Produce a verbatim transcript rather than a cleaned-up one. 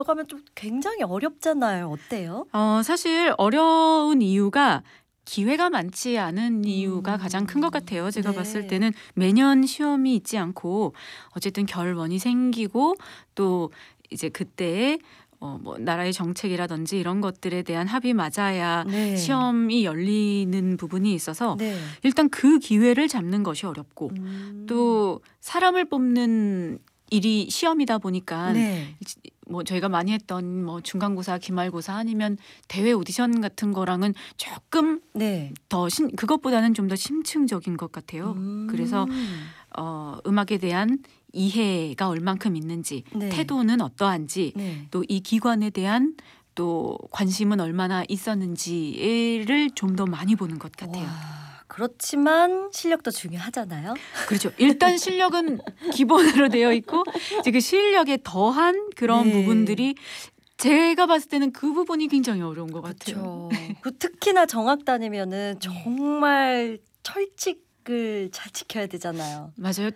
들어가면 좀 굉장히 어렵잖아요. 어때요? 어 사실 어려운 이유가 기회가 많지 않은 이유가 가장 큰 것 같아요. 제가 봤을 네. 때는 매년 시험이 있지 않고 어쨌든 결원이 생기고 또 이제 그때에 어 뭐 나라의 정책이라든지 이런 것들에 대한 합이 맞아야 네. 시험이 열리는 부분이 있어서 네. 일단 그 기회를 잡는 것이 어렵고 음. 또 사람을 뽑는 일이 시험이다 보니까 네. 뭐 저희가 많이 했던 뭐 중간고사, 기말고사 아니면 대회 오디션 같은 거랑은 조금 네. 더 심, 그것보다는 좀 더 심층적인 것 같아요. 음. 그래서 어, 음악에 대한 이해가 얼만큼 있는지, 네. 태도는 어떠한지, 네. 또 이 기관에 대한 또 관심은 얼마나 있었는지를 좀 더 많이 보는 것 같아요. 와, 그렇지만 실력도 중요하잖아요. 그렇죠. 일단 실력은 기본으로 되어 있고 이제 그 실력에 더한 그런 네. 부분들이 제가 봤을 때는 그 부분이 굉장히 어려운 것 같아요. 그렇죠. 그 특히나 정악단이면은 네. 정말 철칙을 잘 지켜야 되잖아요. 맞아요.